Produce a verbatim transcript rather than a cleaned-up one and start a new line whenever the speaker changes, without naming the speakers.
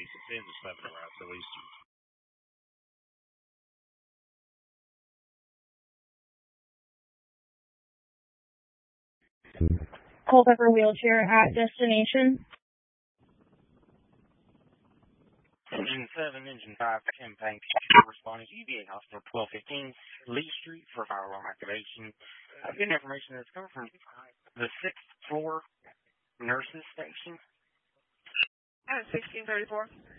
East. It's in the seven around so Eastern.
Culpeper wheelchair at destination.
Engine seven, engine five, campaign responding to U V A Hospital twelve fifteen Lee Street for fire alarm activation. I've got information that's coming from the sixth floor nurses station.
At sixteen thirty-four.